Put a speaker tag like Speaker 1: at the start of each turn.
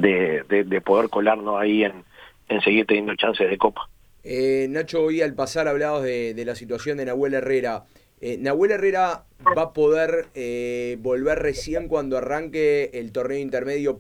Speaker 1: de poder colarnos ahí en seguir teniendo chances de Copa.
Speaker 2: Nacho, hoy al pasar hablabas de la situación de Nahuel Herrera. ¿Nahuel Herrera va a poder volver recién cuando arranque el torneo intermedio